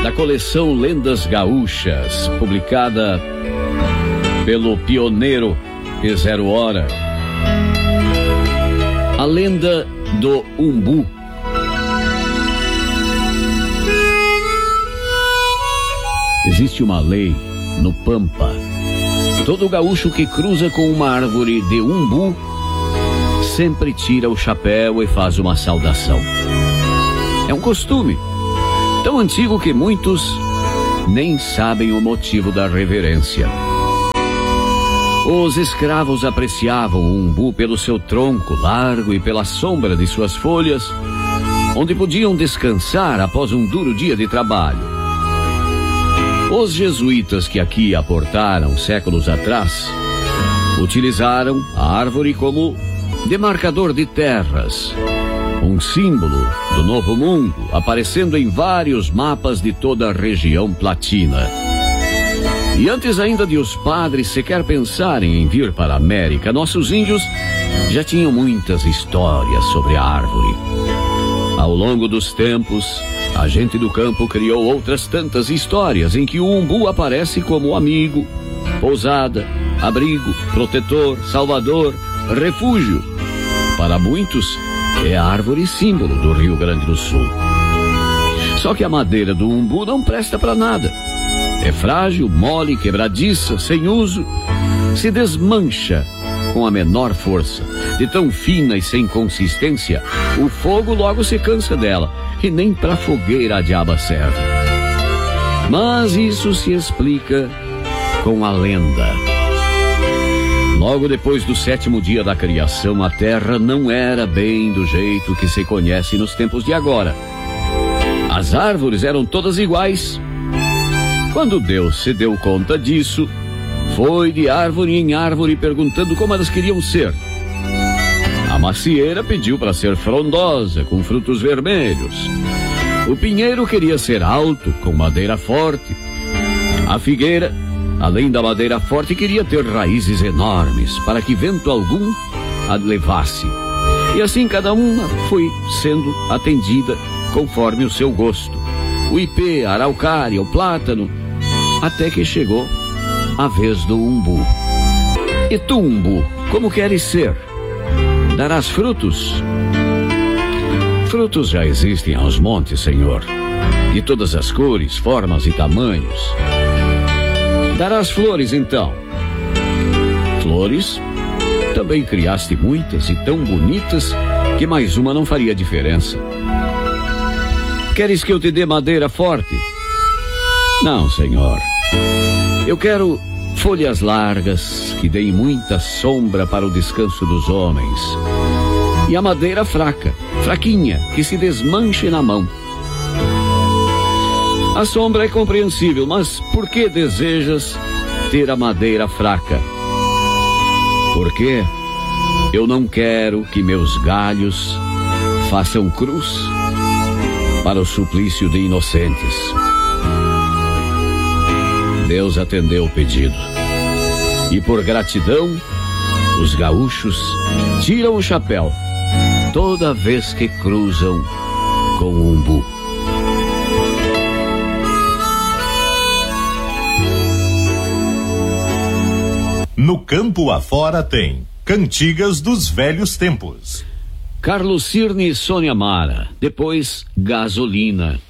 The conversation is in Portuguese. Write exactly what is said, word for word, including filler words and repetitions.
da coleção Lendas Gaúchas, publicada pelo pioneiro e Zero Hora. A lenda do umbu. Existe uma lei no Pampa. Todo gaúcho que cruza com uma árvore de umbu sempre tira o chapéu e faz uma saudação. É um costume tão antigo que muitos nem sabem o motivo da reverência. Os escravos apreciavam o umbu pelo seu tronco largo e pela sombra de suas folhas, onde podiam descansar após um duro dia de trabalho. Os jesuítas que aqui aportaram séculos atrás utilizaram a árvore como demarcador de terras, um símbolo do Novo Mundo, aparecendo em vários mapas de toda a região platina. E antes ainda de os padres sequer pensarem em vir para a América, nossos índios já tinham muitas histórias sobre a árvore. Ao longo dos tempos, a gente do campo criou outras tantas histórias em que o umbu aparece como amigo, pousada, abrigo, protetor, salvador, refúgio. Para muitos, é a árvore símbolo do Rio Grande do Sul. Só que a madeira do umbu não presta para nada. É frágil, mole, quebradiça, sem uso, se desmancha com a menor força. De tão fina e sem consistência, o fogo logo se cansa dela, e nem para fogueira a diaba serve. Mas isso se explica com a lenda. Logo depois do sétimo dia da criação, a terra não era bem do jeito que se conhece nos tempos de agora. As árvores eram todas iguais. Quando Deus se deu conta disso, foi de árvore em árvore perguntando como elas queriam ser. A macieira pediu para ser frondosa, com frutos vermelhos. O pinheiro queria ser alto, com madeira forte. A figueira, além da madeira forte, queria ter raízes enormes, para que vento algum a levasse. E assim cada uma foi sendo atendida conforme o seu gosto. O ipê, a araucária, o plátano, até que chegou a vez do umbu. E tu, umbu, como queres ser? Darás frutos? Frutos já existem aos montes, Senhor, de todas as cores, formas e tamanhos. Darás flores, então? Flores? Também criaste muitas e tão bonitas que mais uma não faria diferença. Queres que eu te dê madeira forte? Não, Senhor. Eu quero folhas largas que deem muita sombra para o descanso dos homens. E a madeira fraca, fraquinha, que se desmanche na mão. A sombra é compreensível, mas por que desejas ter a madeira fraca? Porque eu não quero que meus galhos façam cruz para o suplício de inocentes. Deus atendeu o pedido. E por gratidão, os gaúchos tiram o chapéu toda vez que cruzam com o umbu. No campo afora tem Cantigas dos Velhos Tempos. Carlos Cirne e Sônia Mara, depois Gasolina.